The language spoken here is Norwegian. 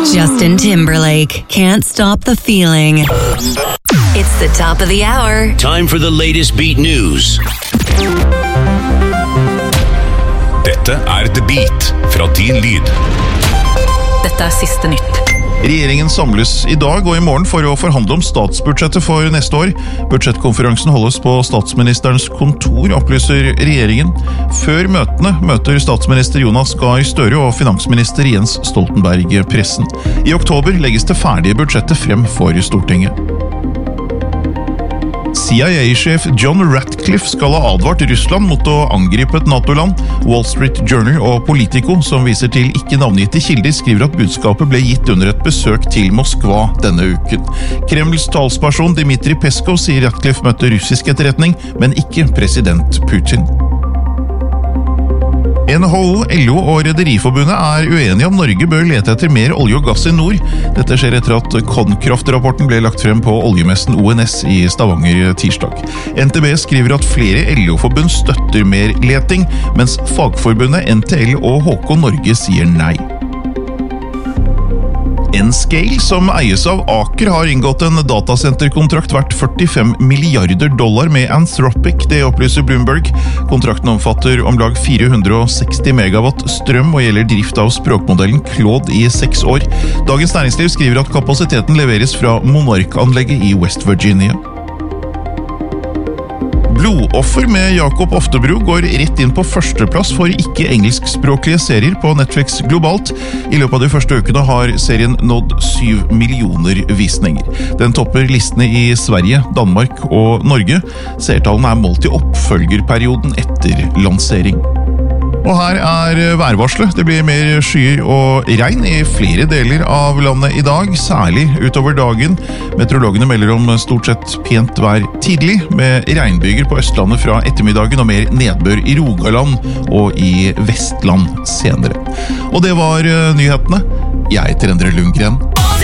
Justin Timberlake, Can't Stop the Feeling. It's the top of the hour. Time for the latest beat news. Dette The Beat fra Din Lyd. Dette siste nytt. Regjeringen samles i dag og i morgen for å forhandle om statsbudsjettet for neste år. Budsjettkonferansen holdes på statsministerens kontor, opplyser regjeringen. Før møtene møter statsminister Jonas Gahr Støre og finansminister Jens Stoltenberg pressen. I oktober legges det ferdige budsjettet frem for Stortinget. CIA-sjef John Ratcliffe skal ha advart Russland mot å angripe et NATO-land. Wall Street Journal og Politico, som viser til ikke navngitte kilder, skriver at budskapet ble gitt under et besøk til Moskva denne uken. Kremls talsperson Dmitrij Peskov sier Ratcliffe møtte russisk etterretning, men ikke president Putin. NHO, LO og Rederiforbundet uenige om Norge bør lete etter mer olje og gass i nord. Dette skjer etter at Konkraft-rapporten ble lagt frem på oljemessen ONS i Stavanger tirsdag. NTB skriver at flere LO-forbund støtter mer leting, mens fagforbundet NTL og HK Norge sier nei. Nscale, som eies av Aker, har inngått en datasenterkontrakt verdt $45 milliarder med Anthropic, det opplyser Bloomberg. Kontrakten omfatter om lag 460 megawatt strøm og gjelder drift av språkmodellen Claude i 6 år. Dagens Næringsliv skriver at kapasiteten leveres fra Monark-anlegget i West Virginia. Blodoffer med Jakob Oftebro går rett inn på førsteplass for ikke-engelskspråklige serier på Netflix globalt. I løpet av de første ukene har serien nådd 7 millioner visninger. Den topper listene i Sverige, Danmark og Norge. Seertallene målt i oppfølgerperioden etter lansering. Og her værvarselet. Det blir mer skyer og regn i flere deler av landet i dag, særlig utover dagen. Meteorologene melder om stort sett pent vær tidlig, med regnbyger på Østlandet fra ettermiddagen og mer nedbør i Rogaland og i Vestland senere. Og det var nyhetene. Jeg heter Endre Lundgren.